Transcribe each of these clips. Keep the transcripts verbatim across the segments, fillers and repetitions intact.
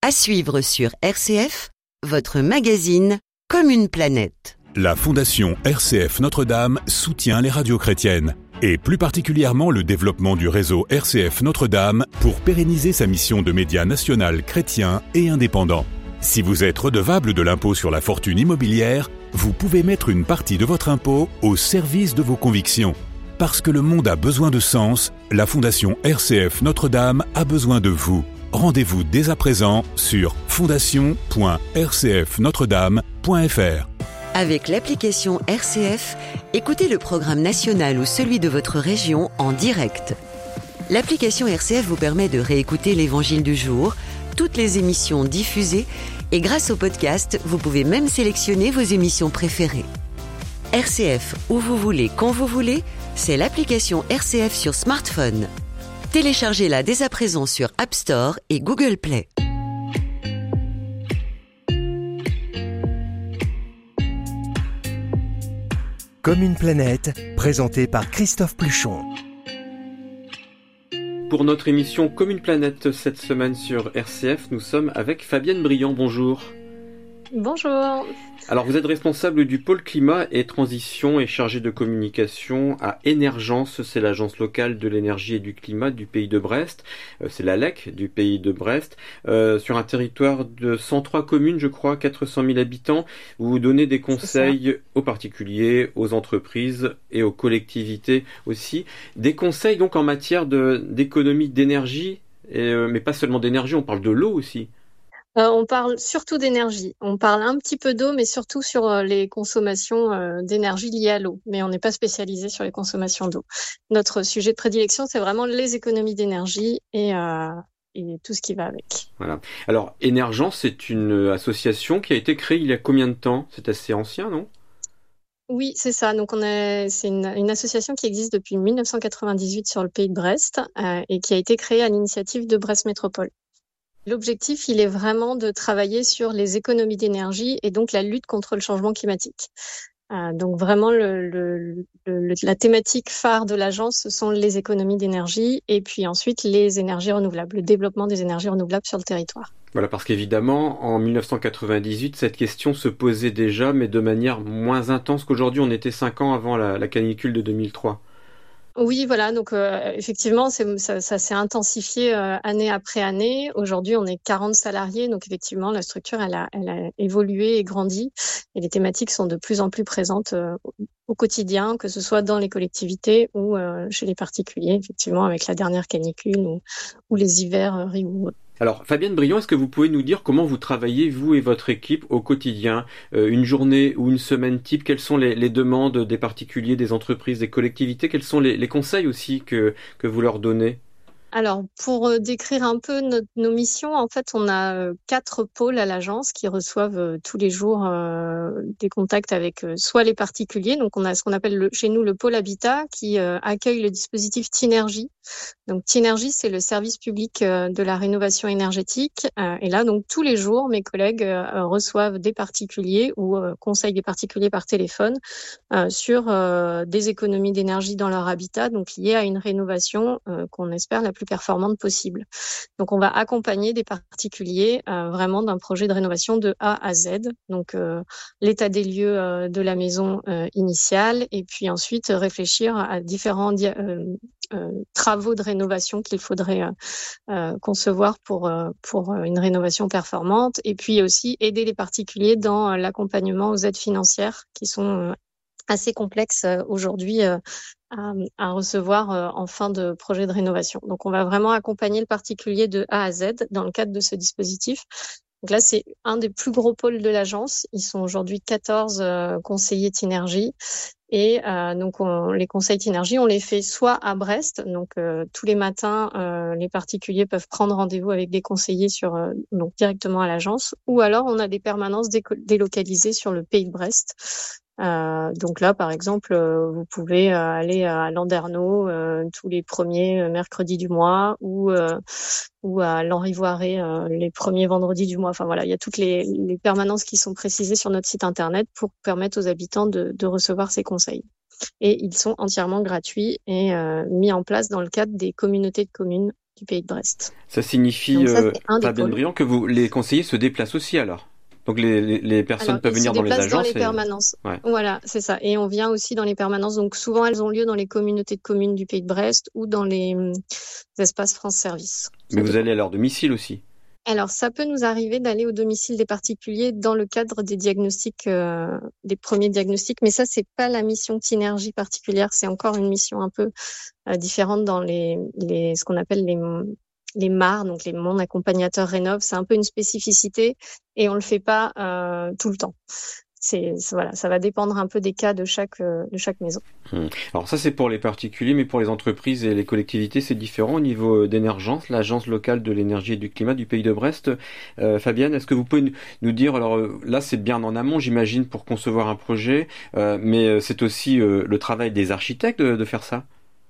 À suivre sur R C F, votre magazine Comme une planète. La Fondation R C F Notre-Dame soutient les radios chrétiennes et plus particulièrement le développement du réseau R C F Notre-Dame pour pérenniser sa mission de média national chrétien et indépendant. Si vous êtes redevable de l'impôt sur la fortune immobilière, vous pouvez mettre une partie de votre impôt au service de vos convictions. Parce que le monde a besoin de sens, la Fondation R C F Notre-Dame a besoin de vous. Rendez-vous dès à présent sur fondation point r c f notre dame point f r. Avec l'application R C F, écoutez le programme national ou celui de votre région en direct. L'application R C F vous permet de réécouter l'Évangile du jour, toutes les émissions diffusées et grâce au podcast, vous pouvez même sélectionner vos émissions préférées. R C F, où vous voulez, quand vous voulez, c'est l'application R C F sur smartphone. Téléchargez-la dès à présent sur App Store et Google Play. Comme une planète, présenté par Christophe Pluchon. Pour notre émission Comme une planète cette semaine sur R C F, nous sommes avec Fabienne Briand. Bonjour. Bonjour. Alors vous êtes responsable du pôle climat et transition et chargé de communication à Énergence, c'est l'agence locale de l'énergie et du climat du pays de Brest, euh, c'est l'A L E C du pays de Brest, euh, sur un territoire de cent trois communes je crois, quatre cent mille habitants, où vous donnez des conseils aux particuliers, aux entreprises et aux collectivités aussi, des conseils donc en matière de, d'économie d'énergie, et, euh, mais pas seulement d'énergie, on parle de l'eau aussi. Euh, on parle surtout d'énergie. On parle un petit peu d'eau, mais surtout sur euh, les consommations euh, d'énergie liées à l'eau. Mais on n'est pas spécialisé sur les consommations d'eau. Notre sujet de prédilection, c'est vraiment les économies d'énergie et, euh, et tout ce qui va avec. Voilà. Alors, Énergence, c'est une association qui a été créée il y a combien de temps ? C'est assez ancien, non ? Oui, c'est ça. Donc, on a, c'est une, une association qui existe depuis dix-neuf cent quatre-vingt-dix-huit sur le pays de Brest euh, et qui a été créée à l'initiative de Brest Métropole. L'objectif, il est vraiment de travailler sur les économies d'énergie et donc la lutte contre le changement climatique. Euh, donc vraiment, le, le, le, la thématique phare de l'agence, ce sont les économies d'énergie et puis ensuite les énergies renouvelables, le développement des énergies renouvelables sur le territoire. Voilà, parce qu'évidemment, en dix-neuf cent quatre-vingt-dix-huit, cette question se posait déjà, mais de manière moins intense qu'aujourd'hui. On était cinq ans avant la, la canicule de deux mille trois. Oui, voilà. Donc euh, effectivement, c'est, ça, ça s'est intensifié euh, année après année. Aujourd'hui, on est quarante salariés, donc effectivement, la structure elle a, elle a évolué et grandi, et les thématiques sont de plus en plus présentes euh, au quotidien, que ce soit dans les collectivités ou euh, chez les particuliers, effectivement, avec la dernière canicule ou, ou les hivers euh, rigoureux. Alors, Fabienne Briand, est-ce que vous pouvez nous dire comment vous travaillez, vous et votre équipe, au quotidien ? euh, Une journée ou une semaine type, quelles sont les, les demandes des particuliers, des entreprises, des collectivités ? Quels sont les, les conseils aussi que, que vous leur donnez ? Alors, pour euh, décrire un peu notre, nos missions, en fait, on a euh, quatre pôles à l'agence qui reçoivent euh, tous les jours euh, des contacts avec euh, soit les particuliers. Donc, on a ce qu'on appelle le, chez nous le pôle habitat qui euh, accueille le dispositif Tinergie. Donc, Tinergie, c'est le service public euh, de la rénovation énergétique. Euh, et là, donc, tous les jours, mes collègues euh, reçoivent des particuliers ou euh, conseillent des particuliers par téléphone euh, sur euh, des économies d'énergie dans leur habitat, donc liées à une rénovation euh, qu'on espère la plus performante possible. Donc, on va accompagner des particuliers euh, vraiment d'un projet de rénovation de A à Z. Donc, euh, l'état des lieux euh, de la maison euh, initiale et puis ensuite euh, réfléchir à différents dia- euh, euh, travaux de rénovation qu'il faudrait euh, euh, concevoir pour, euh, pour une rénovation performante et puis aussi aider les particuliers dans euh, l'accompagnement aux aides financières qui sont euh, assez complexes euh, aujourd'hui euh, à, à recevoir euh, en fin de projet de rénovation. Donc, on va vraiment accompagner le particulier de A à Z dans le cadre de ce dispositif. Donc là, c'est un des plus gros pôles de l'agence. Ils sont aujourd'hui quatorze euh, conseillers Tinergie. Et euh, donc, on, les conseils Tinergie, on les fait soit à Brest. Donc, euh, tous les matins, euh, les particuliers peuvent prendre rendez-vous avec des conseillers sur, euh, donc directement à l'agence. Ou alors, on a des permanences déco- délocalisées sur le pays de Brest. Euh, donc là, par exemple, euh, vous pouvez euh, aller à Landerneau euh, tous les premiers euh, mercredis du mois ou euh, ou à l'Henri-Voiret euh, les premiers vendredis du mois. Enfin voilà, il y a toutes les, les permanences qui sont précisées sur notre site internet pour permettre aux habitants de, de recevoir ces conseils. Et ils sont entièrement gratuits et euh, mis en place dans le cadre des communautés de communes du pays de Brest. Ça signifie, Donc ça, euh, c'est un des Fabienne pôles. Briand, que vous, les conseillers se déplacent aussi alors. Donc les, les, les personnes Alors, peuvent ils se venir dans les déplacent dans agences. les et... permanences. Ouais. Voilà, c'est ça. Et on vient aussi dans les permanences. Donc souvent, elles ont lieu dans les communautés de communes du pays de Brest ou dans les hum, espaces France Service. Ça Mais vous dépend. allez à leur domicile aussi. Alors, ça peut nous arriver d'aller au domicile des particuliers dans le cadre des diagnostics, euh, des premiers diagnostics. Mais ça, c'est pas la mission Synergie particulière. C'est encore une mission un peu euh, différente dans les, les, ce qu'on appelle les, les M A R, donc les Mon Accompagnateur Rénov. C'est un peu une spécificité et on le fait pas euh, tout le temps. C'est, c'est- voilà, ça va dépendre un peu des cas de chaque, euh, de chaque maison. Hum. Alors ça c'est pour les particuliers, mais pour les entreprises et les collectivités c'est différent au niveau d'Énergence, l'agence locale de l'énergie et du climat du pays de Brest. Euh, Fabienne, est-ce que vous pouvez nous dire, alors euh, là c'est bien en amont j'imagine pour concevoir un projet, euh, mais c'est aussi euh, le travail des architectes de, de faire ça?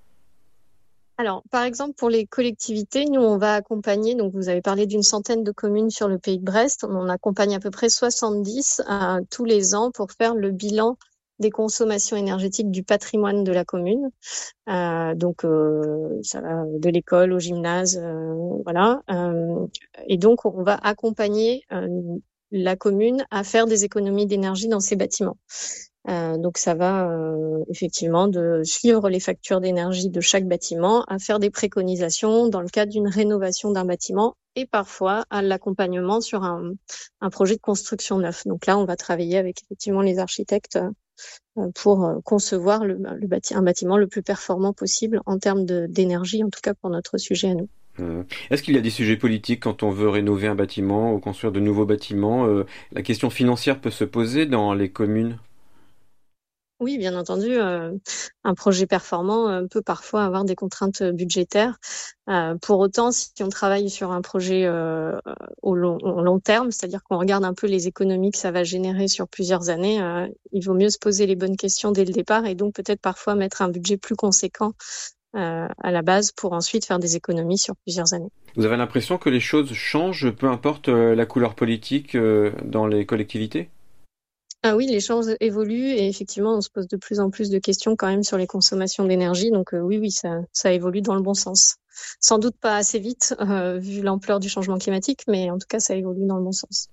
Alors, par exemple, pour les collectivités, nous, on va accompagner, donc vous avez parlé d'une centaine de communes sur le pays de Brest, on accompagne à peu près soixante-dix euh, tous les ans pour faire le bilan des consommations énergétiques du patrimoine de la commune. Euh, donc, euh, ça va de l'école au gymnase, euh, voilà. Euh, et donc, on va accompagner euh, la commune à faire des économies d'énergie dans ses bâtiments. Euh, donc ça va euh, effectivement de suivre les factures d'énergie de chaque bâtiment, à faire des préconisations dans le cadre d'une rénovation d'un bâtiment et parfois à l'accompagnement sur un, un projet de construction neuf. Donc là, on va travailler avec effectivement les architectes euh, pour euh, concevoir le, le bâti- un bâtiment le plus performant possible en termes de, d'énergie, en tout cas pour notre sujet à nous. Hum. Est-ce qu'il y a des sujets politiques quand on veut rénover un bâtiment ou construire de nouveaux bâtiments? Euh, la question financière peut se poser dans les communes? Oui, bien entendu, euh, un projet performant euh, peut parfois avoir des contraintes budgétaires. Euh, pour autant, si on travaille sur un projet euh, au, long, au long terme, c'est-à-dire qu'on regarde un peu les économies que ça va générer sur plusieurs années, euh, il vaut mieux se poser les bonnes questions dès le départ et donc peut-être parfois mettre un budget plus conséquent euh, à la base pour ensuite faire des économies sur plusieurs années. Vous avez l'impression que les choses changent, peu importe euh, la couleur politique euh, dans les collectivités? Ah oui, les choses évoluent et effectivement, on se pose de plus en plus de questions quand même sur les consommations d'énergie. Donc euh, oui, oui, ça, ça évolue dans le bon sens. Sans doute pas assez vite euh, vu l'ampleur du changement climatique, mais en tout cas, ça évolue dans le bon sens.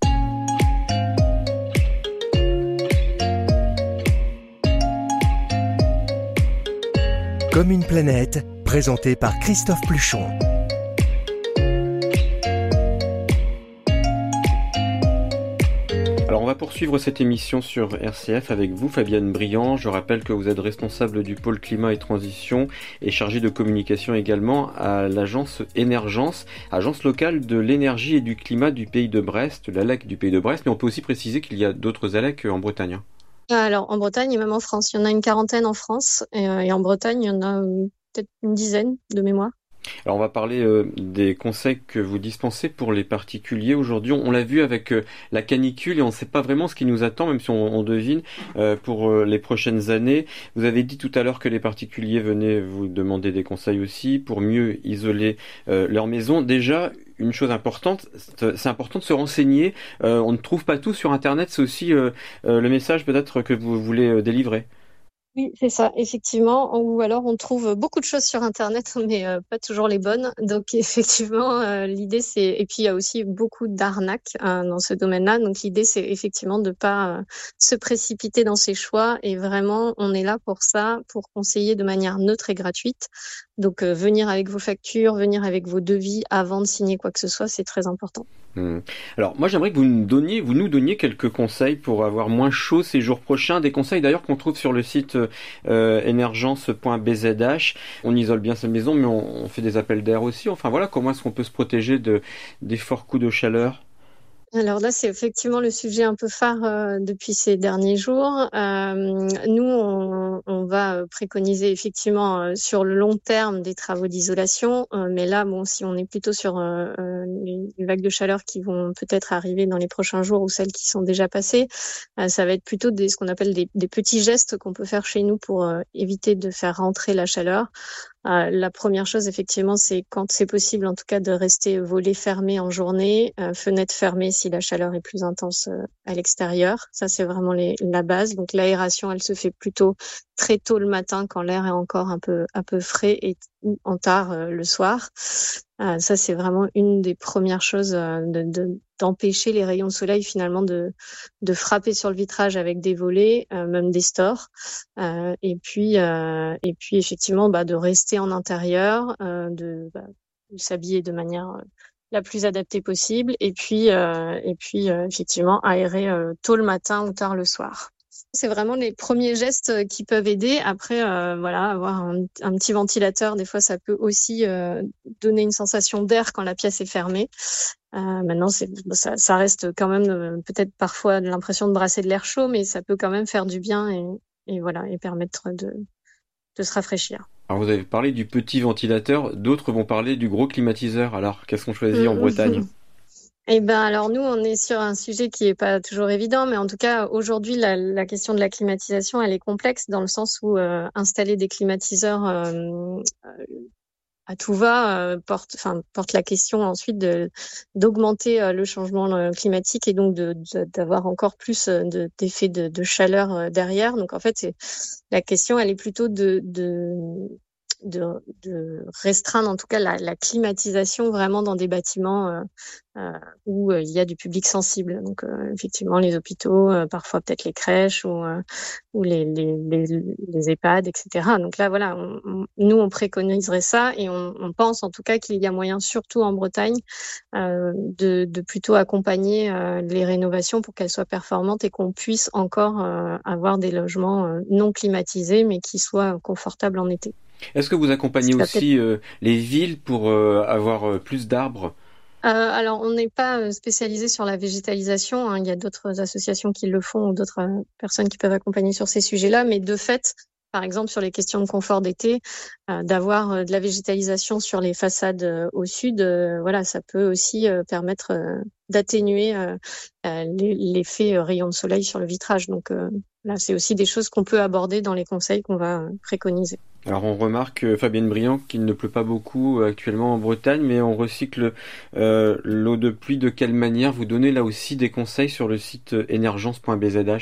Comme une planète, présenté par Christophe Pluchon. Alors on va poursuivre cette émission sur R C F avec vous, Fabienne Briand. Je rappelle que vous êtes responsable du pôle climat et transition et chargée de communication également à l'agence Énergence, agence locale de l'énergie et du climat du pays de Brest, l'A L E C du pays de Brest. Mais on peut aussi préciser qu'il y a d'autres A L E C en Bretagne. Alors en Bretagne et même en France, il y en a une quarantaine en France et, euh, et en Bretagne, il y en a euh, peut-être une dizaine de mémoire. Alors on va parler euh, des conseils que vous dispensez pour les particuliers aujourd'hui. On, on l'a vu avec euh, la canicule et on ne sait pas vraiment ce qui nous attend, même si on, on devine euh, pour euh, les prochaines années. Vous avez dit tout à l'heure que les particuliers venaient vous demander des conseils aussi pour mieux isoler euh, leur maison. Déjà, une chose importante, c'est important de se renseigner. Euh, on ne trouve pas tout sur Internet. C'est aussi euh, euh, le message peut-être que vous voulez euh, délivrer. Oui, c'est ça, effectivement. Ou alors on trouve beaucoup de choses sur Internet, mais euh, pas toujours les bonnes. Donc effectivement, euh, l'idée c'est, et puis il y a aussi beaucoup d'arnaques hein, dans ce domaine-là. Donc l'idée c'est effectivement de pas euh, se précipiter dans ses choix. Et vraiment, on est là pour ça, pour conseiller de manière neutre et gratuite. Donc euh, venir avec vos factures, venir avec vos devis avant de signer quoi que ce soit, c'est très important. Hum. Alors moi j'aimerais que vous nous donniez, vous nous donniez quelques conseils pour avoir moins chaud ces jours prochains, des conseils d'ailleurs qu'on trouve sur le site euh, énergence point b z h. On isole bien sa maison mais on, on fait des appels d'air aussi, enfin voilà, comment est-ce qu'on peut se protéger de, des forts coups de chaleur? Alors là, c'est effectivement le sujet un peu phare euh, depuis ces derniers jours. Euh, nous, on, on va préconiser effectivement euh, sur le long terme des travaux d'isolation, euh, mais là, bon, si on est plutôt sur euh, euh, les, les vagues de chaleur qui vont peut-être arriver dans les prochains jours ou celles qui sont déjà passées, euh, ça va être plutôt des, ce qu'on appelle des, des petits gestes qu'on peut faire chez nous pour euh, éviter de faire rentrer la chaleur. Euh, la première chose, effectivement, c'est quand c'est possible, en tout cas, de rester volets fermés en journée, euh, fenêtres fermées si la chaleur est plus intense euh, à l'extérieur. Ça, c'est vraiment les, la base. Donc, l'aération, elle se fait plutôt très tôt le matin quand l'air est encore un peu un peu frais et en tard euh, le soir. Euh, ça, c'est vraiment une des premières choses euh, de, de, d'empêcher les rayons de soleil finalement de, de frapper sur le vitrage avec des volets, euh, même des stores. Euh, et puis, euh, et puis effectivement, bah, de rester en intérieur, euh, de, bah, de s'habiller de manière euh, la plus adaptée possible, et puis, euh, et puis euh, effectivement aérer euh, tôt le matin ou tard le soir. C'est vraiment les premiers gestes qui peuvent aider. Après, euh, voilà, avoir un, un petit ventilateur, des fois, ça peut aussi euh, donner une sensation d'air quand la pièce est fermée. Euh, maintenant, c'est, ça, ça reste quand même euh, peut-être parfois de l'impression de brasser de l'air chaud, mais ça peut quand même faire du bien et, et voilà, et permettre de, de se rafraîchir. Alors vous avez parlé du petit ventilateur, d'autres vont parler du gros climatiseur. Alors qu'est-ce qu'on choisit en Bretagne ? Eh ben, alors nous, on est sur un sujet qui est pas toujours évident, mais en tout cas, aujourd'hui, la, la question de la climatisation, elle est complexe dans le sens où euh, installer des climatiseurs euh, à tout va euh, porte, enfin, porte la question ensuite de d'augmenter euh, le changement euh, climatique et donc de, de d'avoir encore plus euh, de, d'effets de, de chaleur euh, derrière. Donc en fait, c'est, la question, elle est plutôt de, de de, de restreindre en tout cas la, la climatisation vraiment dans des bâtiments euh, euh, où euh, il y a du public sensible. Donc euh, effectivement les hôpitaux, euh, parfois peut-être les crèches ou, euh, ou les, les, les, les EHPAD, et cetera. Donc là voilà, on, on, nous on préconiserait ça et on, on pense en tout cas qu'il y a moyen, surtout en Bretagne, euh, de, de plutôt accompagner euh, les rénovations pour qu'elles soient performantes et qu'on puisse encore euh, avoir des logements euh, non climatisés mais qui soient confortables en été. Est-ce que vous accompagnez aussi euh, les villes pour euh, avoir euh, plus d'arbres ? euh, Alors, on n'est pas spécialisé sur la végétalisation. Hein. Il y a d'autres associations qui le font ou d'autres euh, personnes qui peuvent accompagner sur ces sujets-là. Mais de fait, par exemple, sur les questions de confort d'été, euh, d'avoir euh, de la végétalisation sur les façades euh, au sud, euh, voilà, ça peut aussi euh, permettre euh, d'atténuer euh, euh, l'effet euh, rayon de soleil sur le vitrage. Donc euh, là, c'est aussi des choses qu'on peut aborder dans les conseils qu'on va euh, préconiser. Alors on remarque, euh, Fabienne Briand, qu'il ne pleut pas beaucoup euh, actuellement en Bretagne, mais on recycle euh, l'eau de pluie de quelle manière ? Vous donnez là aussi des conseils sur le site énergence point b z h ?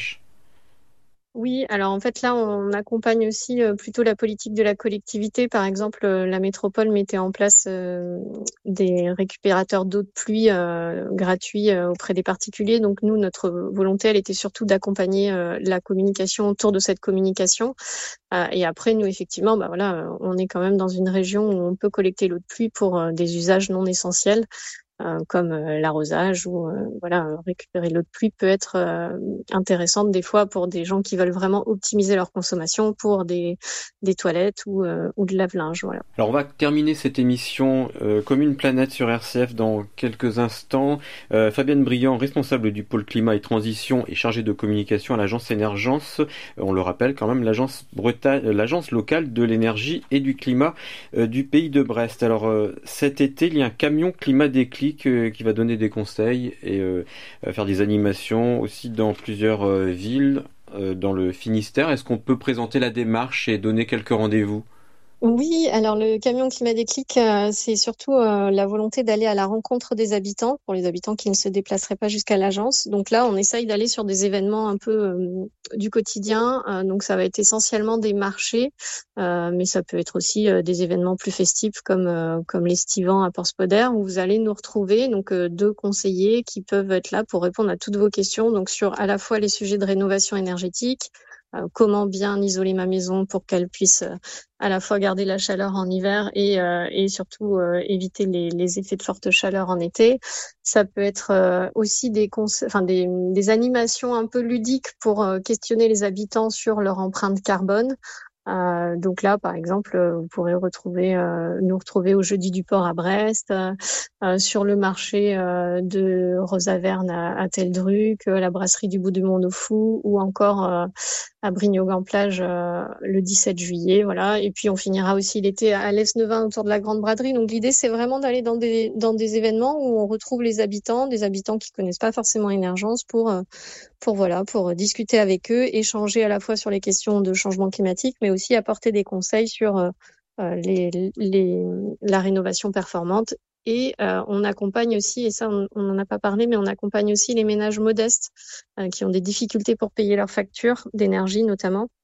Oui, alors en fait là, on accompagne aussi euh, plutôt la politique de la collectivité. Par exemple, euh, la métropole mettait en place euh, des récupérateurs d'eau de pluie euh, gratuits euh, auprès des particuliers. Donc nous, notre volonté, elle était surtout d'accompagner euh, la communication autour de cette communication. Euh, et après, nous, effectivement, bah voilà, on est quand même dans une région où on peut collecter l'eau de pluie pour euh, des usages non essentiels. Euh, comme euh, l'arrosage ou euh, voilà, récupérer l'eau de pluie peut être euh, intéressante des fois pour des gens qui veulent vraiment optimiser leur consommation pour des, des toilettes ou, euh, ou de lave-linge. Voilà. Alors on va terminer cette émission euh, comme une planète sur R C F dans quelques instants. Euh, Fabienne Briand, responsable du pôle climat et transition et chargée de communication à l'agence Énergence. Euh, on le rappelle quand même, l'agence Bretagne, l'agence locale de l'énergie et du climat euh, du pays de Brest. Alors euh, cet été, il y a un camion climat déclic euh, qui va donner des conseils et euh, faire des animations aussi dans plusieurs euh, villes euh, dans le Finistère. Est-ce qu'on peut présenter la démarche et donner quelques rendez-vous ? Oui, alors le camion Climat Déclic, euh, c'est surtout euh, la volonté d'aller à la rencontre des habitants, pour les habitants qui ne se déplaceraient pas jusqu'à l'agence. Donc là, on essaye d'aller sur des événements un peu euh, du quotidien. Euh, donc ça va être essentiellement des marchés, euh, mais ça peut être aussi euh, des événements plus festifs comme euh, comme l'Estivant à Port-Spoder, où vous allez nous retrouver, donc euh, deux conseillers qui peuvent être là pour répondre à toutes vos questions, donc sur à la fois les sujets de rénovation énergétique, euh, comment bien isoler ma maison pour qu'elle puisse euh, à la fois garder la chaleur en hiver et, euh, et surtout euh, éviter les, les effets de forte chaleur en été. Ça peut être euh, aussi des, conse- enfin, des, des animations un peu ludiques pour euh, questionner les habitants sur leur empreinte carbone. Euh, donc là, par exemple, vous pourrez retrouver, euh, nous retrouver au Jeudi du Port à Brest, euh, sur le marché euh, de Rosaverne à, à Teldruc, la brasserie du Bout du Monde au Fou, ou encore euh, à Brignogan-Plage euh, le dix-sept juillet, voilà. Et puis on finira aussi l'été à Lesneven autour de la Grande Braderie. Donc l'idée, c'est vraiment d'aller dans des dans des événements où on retrouve les habitants, des habitants qui connaissent pas forcément Énergence, pour euh, pour voilà, pour discuter avec eux, échanger à la fois sur les questions de changement climatique, mais aussi apporter des conseils sur euh, les, les la rénovation performante. Et euh, on accompagne aussi, et ça on n'en a pas parlé, mais on accompagne aussi les ménages modestes euh, qui ont des difficultés pour payer leurs factures d'énergie notamment.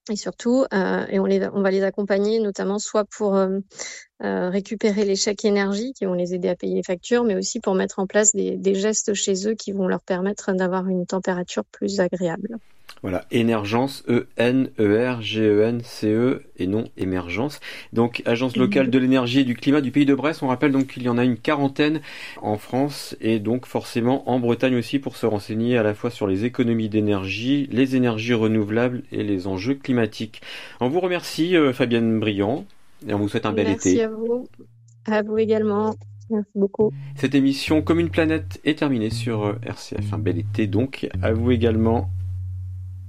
Et surtout, euh, et on, les, on va les accompagner notamment soit pour euh, euh, récupérer les chèques énergie qui vont les aider à payer les factures, mais aussi pour mettre en place des, des gestes chez eux qui vont leur permettre d'avoir une température plus agréable. Voilà, Énergence, E N E R G E N C E et non émergence. Donc, Agence locale de l'énergie et du climat du Pays de Brest. On rappelle donc qu'il y en a une quarantaine en France et donc forcément en Bretagne aussi pour se renseigner à la fois sur les économies d'énergie, les énergies renouvelables et les enjeux climatiques. On vous remercie euh, Fabienne Briand et on vous souhaite un bel Merci été. Merci à vous. À vous également. Merci beaucoup. Cette émission Comme une planète est terminée sur R C F. Un bel été donc à vous également.